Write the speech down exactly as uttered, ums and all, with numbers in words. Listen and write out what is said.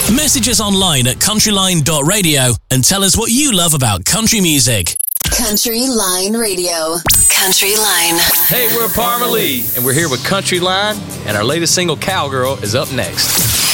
Message us online at countryline dot radio and tell us what you love about country music. Country Line Radio. Country Line. Hey, we're Parma Lee, and we're here with Country Line, and our latest single, Cowgirl, is up next.